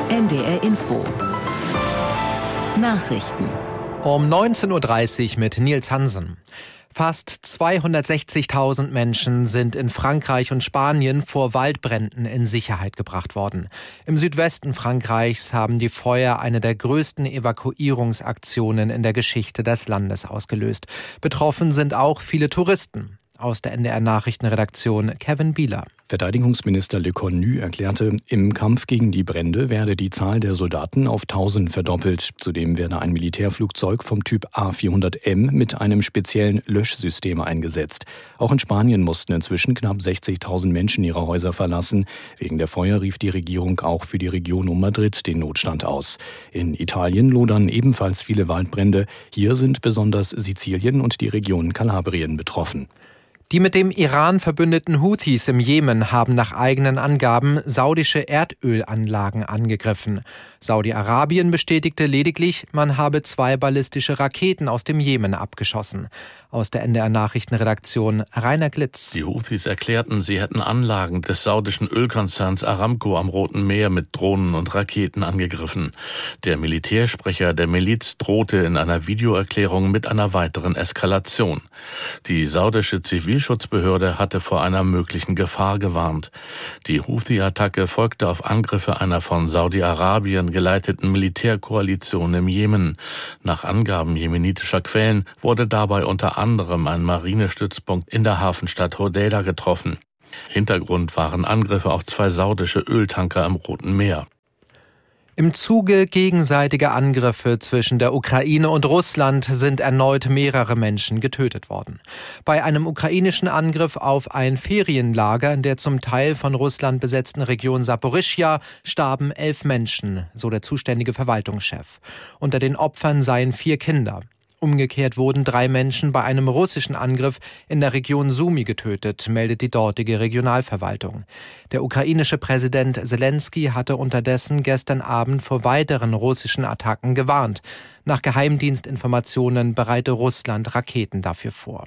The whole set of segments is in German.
NDR Info. Nachrichten. Um 19.30 Uhr mit Nils Hansen. Fast 260.000 Menschen sind in Frankreich und Spanien vor Waldbränden in Sicherheit gebracht worden. Im Südwesten Frankreichs haben die Feuer eine der größten Evakuierungsaktionen in der Geschichte des Landes ausgelöst. Betroffen sind auch viele Touristen. Aus der NDR-Nachrichtenredaktion Kevin Bieler. Verteidigungsminister Le Cornu erklärte, im Kampf gegen die Brände werde die Zahl der Soldaten auf 1000 verdoppelt. Zudem werde ein Militärflugzeug vom Typ A400M mit einem speziellen Löschsystem eingesetzt. Auch in Spanien mussten inzwischen knapp 60.000 Menschen ihre Häuser verlassen. Wegen der Feuer rief die Regierung auch für die Region um Madrid den Notstand aus. In Italien lodern ebenfalls viele Waldbrände. Hier sind besonders Sizilien und die Region Kalabrien betroffen. Die mit dem Iran verbündeten Houthis im Jemen haben nach eigenen Angaben saudische Erdölanlagen angegriffen. Saudi-Arabien bestätigte lediglich, man habe 2 ballistische Raketen aus dem Jemen abgeschossen. Aus der NDR-Nachrichtenredaktion Rainer Glitz. Die Houthis erklärten, sie hätten Anlagen des saudischen Ölkonzerns Aramco am Roten Meer mit Drohnen und Raketen angegriffen. Der Militärsprecher der Miliz drohte in einer Videoerklärung mit einer weiteren Eskalation. Die saudische Zivilschutzbehörde hatte vor einer möglichen Gefahr gewarnt. Die Houthi-Attacke folgte auf Angriffe einer von Saudi-Arabien geleiteten Militärkoalition im Jemen. Nach Angaben jemenitischer Quellen wurde dabei unter anderem ein Marinestützpunkt in der Hafenstadt Hodeida getroffen. Hintergrund waren Angriffe auf 2 saudische Öltanker im Roten Meer. Im Zuge gegenseitiger Angriffe zwischen der Ukraine und Russland sind erneut mehrere Menschen getötet worden. Bei einem ukrainischen Angriff auf ein Ferienlager in der zum Teil von Russland besetzten Region Saporischschja starben 11 Menschen, so der zuständige Verwaltungschef. Unter den Opfern seien 4 Kinder. Umgekehrt wurden 3 Menschen bei einem russischen Angriff in der Region Sumy getötet, meldet die dortige Regionalverwaltung. Der ukrainische Präsident Zelensky hatte unterdessen gestern Abend vor weiteren russischen Attacken gewarnt. Nach Geheimdienstinformationen bereite Russland Raketen dafür vor.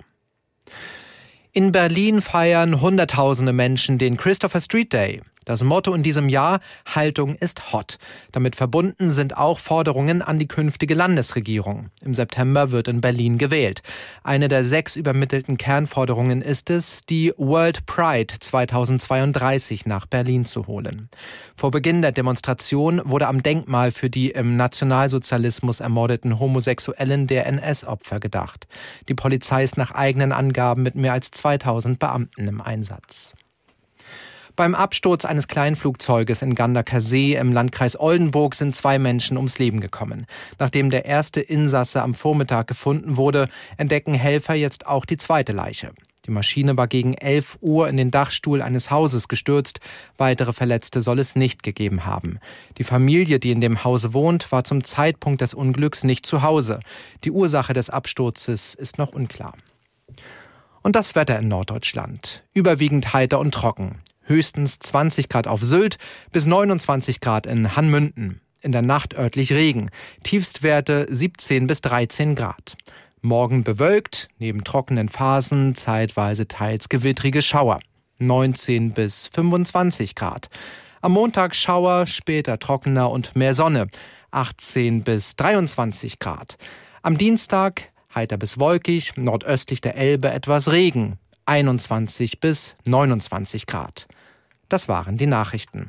In Berlin feiern Hunderttausende Menschen den Christopher Street Day. Das Motto in diesem Jahr: Haltung ist hot. Damit verbunden sind auch Forderungen an die künftige Landesregierung. Im September wird in Berlin gewählt. Eine der 6 übermittelten Kernforderungen ist es, die World Pride 2032 nach Berlin zu holen. Vor Beginn der Demonstration wurde am Denkmal für die im Nationalsozialismus ermordeten Homosexuellen der NS-Opfer gedacht. Die Polizei ist nach eigenen Angaben mit mehr als 2000 Beamten im Einsatz. Beim Absturz eines Kleinflugzeuges in Gandaker See im Landkreis Oldenburg sind 2 Menschen ums Leben gekommen. Nachdem der erste Insasse am Vormittag gefunden wurde, entdecken Helfer jetzt auch die zweite Leiche. Die Maschine war gegen 11 Uhr in den Dachstuhl eines Hauses gestürzt. Weitere Verletzte soll es nicht gegeben haben. Die Familie, die in dem Hause wohnt, war zum Zeitpunkt des Unglücks nicht zu Hause. Die Ursache des Absturzes ist noch unklar. Und das Wetter in Norddeutschland. Überwiegend heiter und trocken. Höchstens 20 Grad auf Sylt bis 29 Grad in Hanmünden. In der Nacht örtlich Regen. Tiefstwerte 17 bis 13 Grad. Morgen bewölkt, neben trockenen Phasen zeitweise teils gewittrige Schauer. 19 bis 25 Grad. Am Montag Schauer, später trockener und mehr Sonne. 18 bis 23 Grad. Am Dienstag heiter bis wolkig, nordöstlich der Elbe etwas Regen. 21 bis 29 Grad. Das waren die Nachrichten.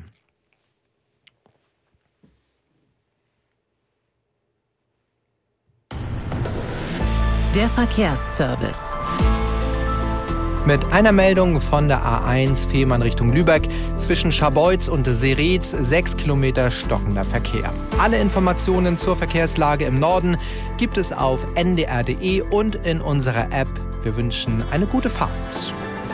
Der Verkehrsservice. Mit einer Meldung von der A1 Fehmarn Richtung Lübeck. Zwischen Scharbeutz und Seretz 6 Kilometer stockender Verkehr. Alle Informationen zur Verkehrslage im Norden gibt es auf ndr.de und in unserer App. Wir wünschen eine gute Fahrt.